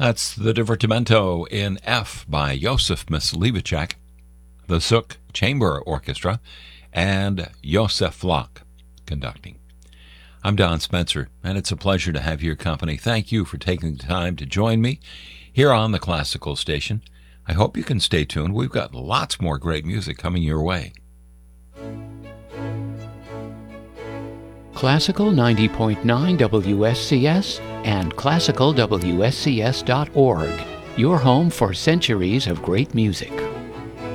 That's the Divertimento in F by Josef Myslivacek, the Zook Chamber Orchestra, and Josef Flock conducting. I'm Don Spencer, and it's a pleasure to have your company. Thank you for taking the time to join me here on the Classical Station. I hope you can stay tuned. We've got lots more great music coming your way. Classical 90.9 WSCS and classicalwscs.org, your home for centuries of great music.